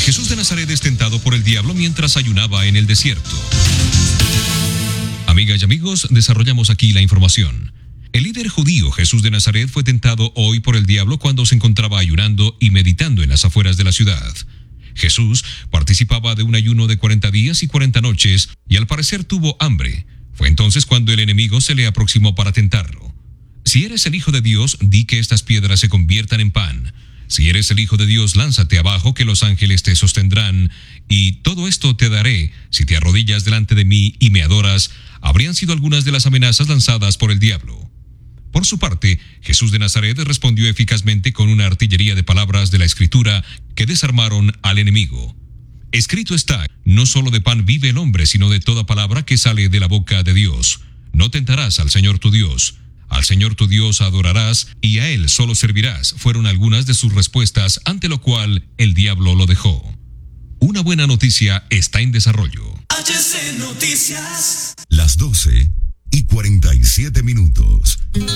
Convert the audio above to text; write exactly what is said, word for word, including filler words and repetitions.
Jesús de Nazaret es tentado por el diablo mientras ayunaba en el desierto. Amigas y amigos, desarrollamos aquí la información. El líder judío Jesús de Nazaret fue tentado hoy por el diablo cuando se encontraba ayunando y meditando en las afueras de la ciudad. Jesús participaba de un ayuno de cuarenta días y cuarenta noches y al parecer tuvo hambre. Fue entonces cuando el enemigo se le aproximó para tentarlo. Si eres el Hijo de Dios, di que estas piedras se conviertan en pan. Si eres el Hijo de Dios, lánzate abajo, que los ángeles te sostendrán. Y todo esto te daré, si te arrodillas delante de mí y me adoras, habrían sido algunas de las amenazas lanzadas por el diablo. Por su parte, Jesús de Nazaret respondió eficazmente con una artillería de palabras de la Escritura que desarmaron al enemigo. Escrito está, no solo de pan vive el hombre, sino de toda palabra que sale de la boca de Dios. No tentarás al Señor tu Dios. Al Señor tu Dios adorarás, y a Él solo servirás, fueron algunas de sus respuestas, ante lo cual el diablo lo dejó. Una buena noticia está en desarrollo. H C Noticias. Las doce y cuarenta y siete minutos.